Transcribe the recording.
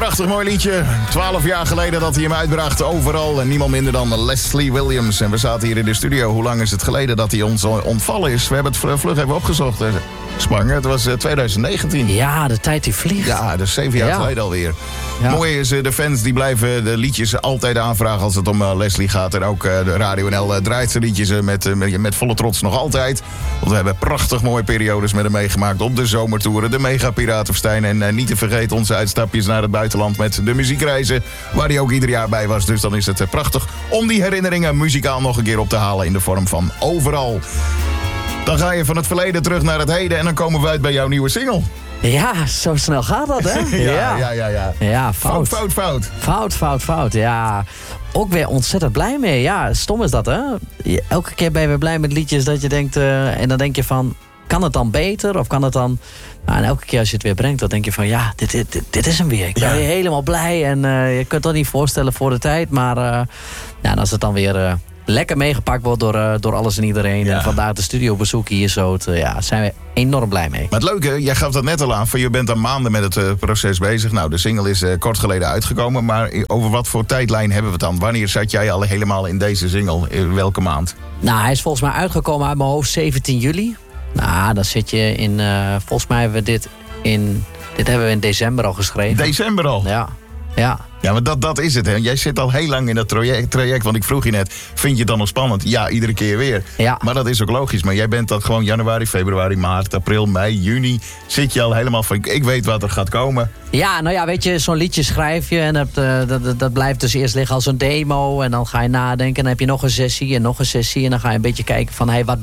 prachtig mooi liedje. 12 jaar geleden dat hij hem uitbracht overal. En niemand minder dan Leslie Williams. En we zaten hier in de studio. Hoe lang is het geleden dat hij ons ontvallen is? We hebben het vlug even opgezocht. Spang, het was 2019. Ja, de tijd die vliegt. Ja, dus 7 jaar geleden alweer. Ja. Mooi is, de fans die blijven de liedjes altijd aanvragen als het om Leslie gaat. En ook de Radio NL draait zijn liedjes met volle trots nog altijd. Want we hebben prachtig mooie periodes met hem meegemaakt op de zomertoeren. De Mega Piratenfestijn. En niet te vergeten onze uitstapjes naar het buitenland met de muziekreizen. Waar hij ook ieder jaar bij was. Dus dan is het prachtig om die herinneringen muzikaal nog een keer op te halen in de vorm van Overal. Dan ga je van het verleden terug naar het heden en dan komen we uit bij jouw nieuwe single. Ja, zo snel gaat dat, hè? Ja, Fout. Ja, ook weer ontzettend blij mee. Ja, stom is dat, hè? Elke keer ben je weer blij met liedjes dat je denkt... en dan denk je van, kan het dan beter? Of kan het dan... Nou, en elke keer als je het weer brengt, dan denk je van... Ja, dit is hem weer. Ik ben weer helemaal blij. En je kunt het toch niet voorstellen voor de tijd. Maar als het dan weer... lekker meegepakt wordt door alles en iedereen. Ja. En vandaag de studiobezoek hier zo. Zijn we enorm blij mee. Maar het leuke, jij gaf dat net al aan. Van je bent al maanden met het proces bezig. Nou, de single is kort geleden uitgekomen. Maar over wat voor tijdlijn hebben we het dan? Wanneer zat jij al helemaal in deze single? In welke maand? Nou, hij is volgens mij uitgekomen uit mijn hoofd 17 juli. Nou, dan zit je in... volgens mij hebben we dit hebben we in december al geschreven. December al? Ja, maar dat is het. Hè. Jij zit al heel lang in dat traject. Want ik vroeg je net, vind je het dan nog spannend? Ja, iedere keer weer. Ja. Maar dat is ook logisch. Maar jij bent dan gewoon januari, februari, maart, april, mei, juni. Zit je al helemaal van, ik weet wat er gaat komen. Ja, nou ja, weet je, zo'n liedje schrijf je. En dat blijft dus eerst liggen als een demo. En dan ga je nadenken. En dan heb je nog een sessie en nog een sessie. En dan ga je een beetje kijken van, wat